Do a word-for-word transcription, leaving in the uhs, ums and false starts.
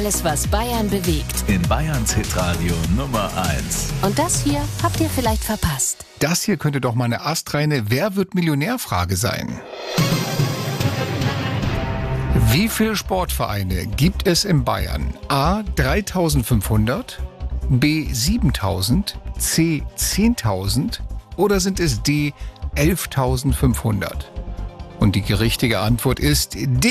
alles, was Bayern bewegt. In Bayerns Hitradio Nummer eins. Und das hier habt ihr vielleicht verpasst. Das hier könnte doch mal eine astreine Wer wird Millionär-Frage sein. Wie viele Sportvereine gibt es in Bayern? A. dreitausendfünfhundert, B. siebentausend, C. zehntausend oder sind es D. elftausendfünfhundert? Und die richtige Antwort ist D.